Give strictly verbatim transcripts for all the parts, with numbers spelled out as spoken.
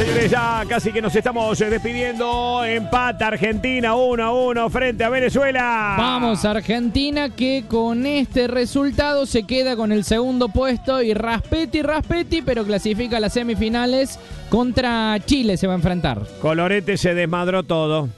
señores, ya casi que nos estamos despidiendo. Empata Argentina uno a uno frente a Venezuela. Vamos, Argentina, que con este resultado se queda con el segundo puesto y raspetti, raspetti, pero clasifica a las semifinales. Contra Chile se va a enfrentar. Colorete se desmadró todo.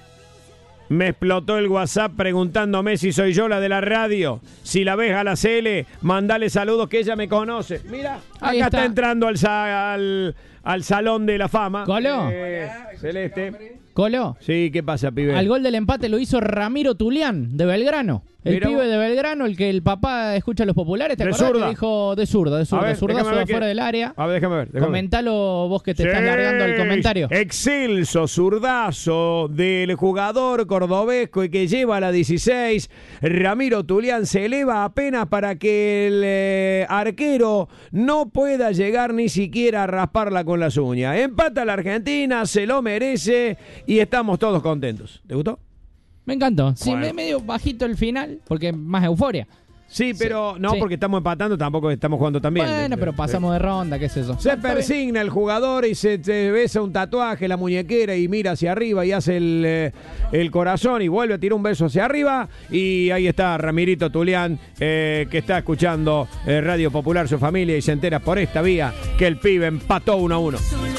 Me explotó el WhatsApp preguntándome si soy yo la de la radio. Si la ves a la C L, mandale saludos que ella me conoce. Mira, acá está. está entrando al, al, al Salón de la Fama. ¿Coló? Eh, Celeste. ¿Coló? Sí, ¿qué pasa, pibe? Al gol del empate lo hizo Ramiro Tulián, de Belgrano. El Mira, pibe de Belgrano, el que el papá escucha a los populares, ¿te acordás que dijo de zurda, de zurda, zurdazo de afuera del área? A ver, déjame ver. Déjame Comentalo vos que te sí, estás largando el comentario. Excelso zurdazo del jugador cordobesco y que lleva a la dieciséis. Ramiro Tulián se eleva apenas para que el eh, arquero no pueda llegar ni siquiera a rasparla con las uñas. Empata la Argentina, se lo merece y estamos todos contentos. ¿Te gustó? Me encantó. Sí, bueno. medio bajito el final, porque más euforia. Sí, pero no, sí. porque estamos empatando, tampoco estamos jugando tan bien. Bueno, pero pasamos de ronda, ¿qué es eso? Se persigna el jugador y se, se besa un tatuaje, la muñequera, y mira hacia arriba y hace el, eh, el corazón y vuelve a tirar un beso hacia arriba. Y ahí está Ramirito Tulián, eh, que está escuchando eh, Radio Popular, su familia, y se entera por esta vía que el pibe empató uno a uno.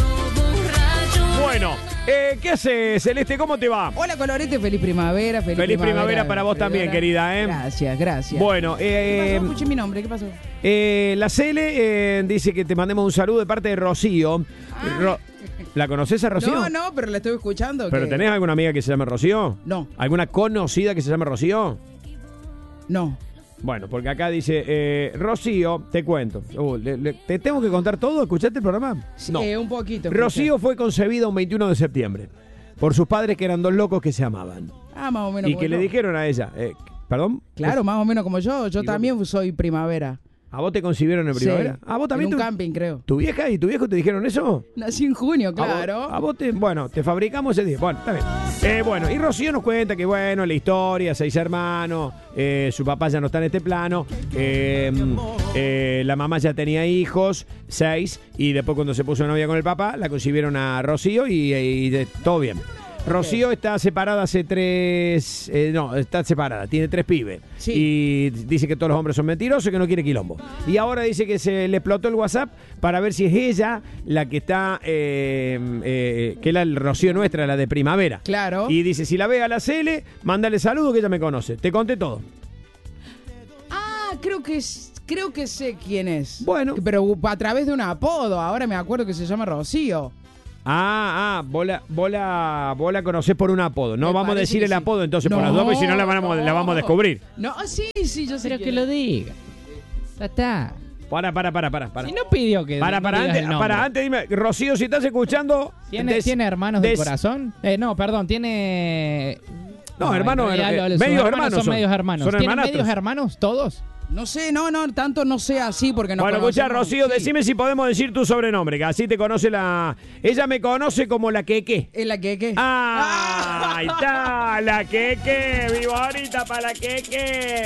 Bueno, eh, ¿qué haces, Celeste? ¿Cómo te va? Hola, Colorete, feliz primavera. Feliz, feliz primavera, primavera para vos también, querida. ¿eh? Gracias, gracias. Bueno, eh, ¿Qué pasó? Escuché mi nombre, ¿qué pasó? Eh, la C L eh, dice que te mandemos un saludo de parte de Rocío. Ah. Ro- ¿La conoces a Rocío? No, no, pero la estoy escuchando. ¿Pero que... tenés alguna amiga que se llame Rocío? No. ¿Alguna conocida que se llame Rocío? No. Bueno, porque acá dice, eh, Rocío, te cuento. Uh, le, le, ¿Te tengo que contar todo? ¿Escuchaste el programa? Sí, No. eh, un poquito. Escuché. Rocío fue concebida un veintiuno de septiembre por sus padres que eran dos locos que se amaban. Ah, más o menos Y como que yo. le dijeron a ella, eh, ¿perdón? Claro, más o menos como yo. Yo ¿Y también vos? soy primavera. ¿A vos te concibieron en primavera? Sí, ¿A vos también? en un tu, camping, creo. ¿Tu vieja y tu viejo te dijeron eso? Nací en junio, ¿A claro. vos, a vos te, bueno, te fabricamos ese día. Bueno, está bien. Eh, bueno, y Rocío nos cuenta que, bueno, la historia, seis hermanos, eh, su papá ya no está en este plano, eh, eh, la mamá ya tenía hijos, seis, y después cuando se puso novia con el papá, la concibieron a Rocío y, y de, todo bien. Rocío está separada hace tres... Eh, no, está separada, tiene tres pibes. Sí. Y dice que todos los hombres son mentirosos, que no quiere quilombo. Y ahora dice que se le explotó el WhatsApp para ver si es ella la que está... Eh, eh, que es la Rocío nuestra, la de primavera. Claro. Y dice, si la ve a la C L, mándale saludo que ella me conoce. Te conté todo. Ah, creo que es- creo que sé quién es. Bueno. Pero a través de un apodo. Ahora me acuerdo que se llama Rocío. Ah, ah, vos la, vos la, vos la conocés por un apodo. No Me vamos a parece decir que el sí. apodo entonces No, por las dos, porque si no la vamos, la vamos a descubrir. No, sí, sí, yo sé Pero que quién lo es. diga. Ya está. Para, para, para, para. para. Si no pidió que Para, no para, digas antes, el nombre. para, antes dime, Rocío, si estás escuchando... ¿Tiene, des- ¿Tiene hermanos del des- corazón? Eh, no, perdón, tiene... No, hermanos, en realidad, eh, los- sus medios hermanos son, son. medios hermanos. Son ¿Tienen hermanastros. medios hermanos todos? No sé, no, no, tanto no sé así porque no Bueno, escucha, conocemos. Rocío, Sí. decime si podemos decir tu sobrenombre, que así te conoce la... Ella me conoce como la Queque. ¿Es la que qué? ¡Ah! Ahí está, la Queque. Viva ahorita para la Queque.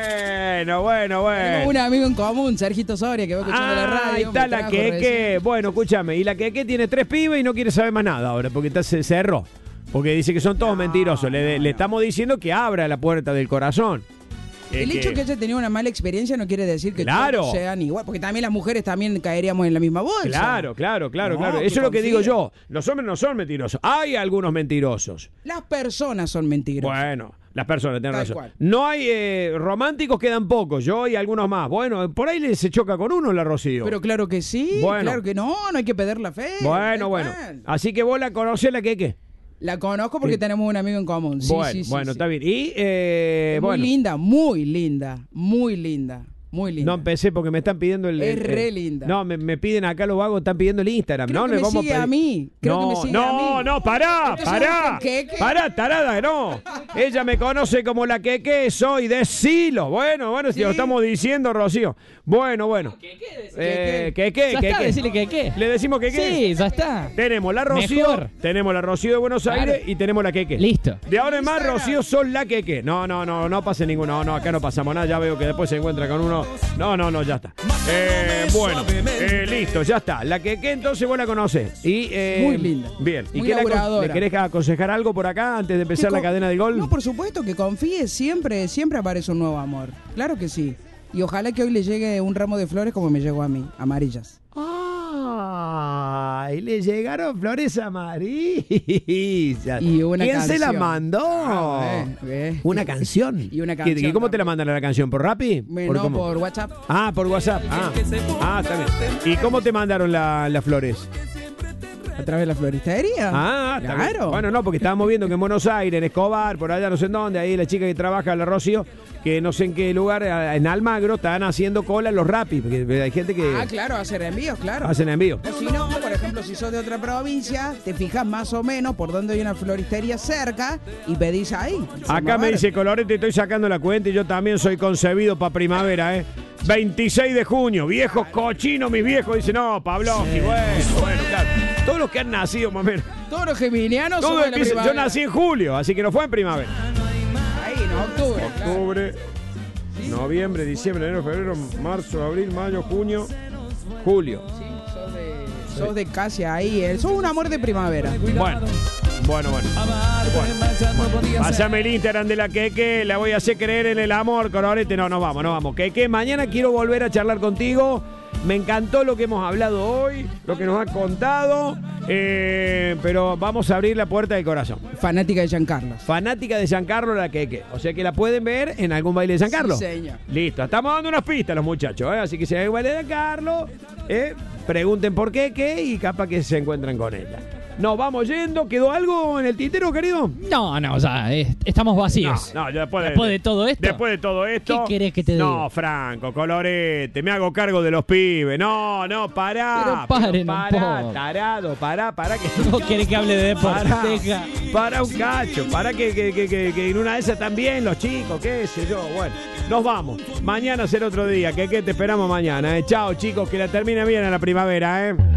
Bueno, bueno, bueno. Tenemos un amigo en común, Sergito Soria, que va escuchando la Ah, radio. ahí está me la trajo Queque. recién. Bueno, escúchame, y la Queque tiene tres pibes y no quiere saber más nada ahora, porque está, se cerró. Porque dice que son todos mentirosos. Le, le estamos diciendo que abra la puerta del corazón. El Eh, hecho que ella tenía una mala experiencia no quiere decir que Claro. todos sean igual, porque también las mujeres también caeríamos en la misma bolsa. Claro, claro, claro, No, claro. que Eso es lo que confíe. digo yo. Los hombres no son mentirosos. Hay algunos mentirosos. Las personas son mentiras. Bueno, las personas, tienen Tal razón. cual. No hay eh, románticos, quedan pocos. Yo y algunos más. Bueno, por ahí le- se choca con uno la Rocío. Pero claro que sí, Bueno. claro que no, no hay que perder la fe. bueno, tal bueno. cual. Así que vos la conocés la Queque. La conozco porque Sí. tenemos un amigo en común. Sí, bueno, sí, sí, bueno, sí. está bien. Y, eh, Es muy bueno. linda, muy linda, muy linda, muy linda. No empecé porque me están pidiendo el... Es el- re el- linda. No, me, me piden acá los vagos, están pidiendo el Instagram. Creo no, que le me vamos sigue a, pedir- a mí. Creo no, que me sigue no, a mí. no, pará, Entonces, pará. ¿qué, qué? Pará, tarada, no. Ella me conoce como la Queque, soy decilo. Bueno, bueno, si Sí. lo estamos diciendo, Rocío. Bueno, bueno. ¿Qué qué? Eh, Queque, Ya Queque. está, decirle que qué. Le decimos Queque. Sí, ya está. Tenemos la Rocío, Mejor. tenemos la Rocío de Buenos Claro. Aires y tenemos la Queque. Listo. De ahora en más, Instagram. Rocío son la Queque. No, no, no, no pase ninguno. No, no, acá no pasamos nada. Ya veo que después se encuentra con uno no, no, no, no, ya está. Eh, bueno, eh, listo, ya está. La que, que entonces vos la conocés. Y, eh, Muy linda. Bien. ¿Y Muy qué le, acon- laburadora. le querés aconsejar algo por acá antes de empezar Que la co- cadena del gol? No, por supuesto, que confíe, siempre, siempre aparece un nuevo amor. Claro que sí. Y ojalá que hoy le llegue un ramo de flores como me llegó a mí, amarillas. Ah, y le llegaron flores amarillas. Y una ¿Quién se la canción. mandó? Ah, ve, ve. Una canción. Y una ¿Y- canción ¿Y cómo te la también. mandan a la canción? ¿Por Rappi? Me- ¿Por no, cómo? por WhatsApp. Ah, por WhatsApp. Ah, ah está bien. ¿Y cómo te mandaron la- las flores? A través de la floristería. Ah, está bien. claro. Bueno, no, porque estábamos viendo que en Buenos Aires, en Escobar, por allá no sé en dónde, ahí la chica que trabaja, la Rocío, que no sé en qué lugar, en Almagro, están haciendo cola los Rappi, porque hay gente que Ah, claro, hacer envíos, claro. hacen envío. O si no, por ejemplo, si sos de otra provincia, te fijas más o menos por dónde hay una floristería cerca y pedís ahí. Acá me Samovar. dice Colorete, estoy sacando la cuenta y yo también soy concebido para primavera, ¿eh? veintiséis de junio, viejos cochinos, mis viejos. Dice, no, Pablo, bueno, bueno, claro. Todos los que han nacido, más o menos. Todos los geminianos Todo somos de la empieza- yo primavera. nací en julio, así que no fue en primavera. Ahí, en octubre. claro. Octubre, noviembre, diciembre, enero, febrero, marzo, abril, mayo, junio, julio. Sí, sos de, sos de casi ahí. eh. Sos un amor de primavera. Bueno, bueno, bueno. Bueno, pásame el Instagram de la Keke, la voy a hacer creer en el amor, Colorete. No, nos vamos, nos vamos. Keke, mañana quiero volver a charlar contigo. Me encantó lo que hemos hablado hoy, lo que nos has contado, eh, pero vamos a abrir la puerta del corazón. Fanática de Giancarlo. Fanática de Giancarlo la Keke. O sea que la pueden ver en algún baile de Giancarlo. Sí, señor. Listo, estamos dando unas pistas a los muchachos, ¿eh? Así que si hay un baile de Giancarlo, eh, pregunten por qué, qué y capaz que se encuentran con ella. Nos vamos yendo. ¿Quedó algo en el tintero, querido? No, no, o sea, es- estamos vacíos. No, no, yo después, Después de todo esto. Después de todo esto. ¿Qué querés que te diga? No, Franco, Colorete, me hago cargo de los pibes. No, no, pará. Pero paren un pará, poco. tarado, pará, pará que. ¿Vos querés que hable de deporte? Pará, Deja. pará un cacho, pará que, que, que, que, que en una de esas también los chicos, qué sé yo. Bueno, nos vamos. Mañana será otro día. Que, que te esperamos mañana. Eh. Chao, chicos, que la termine bien a la primavera, ¿eh?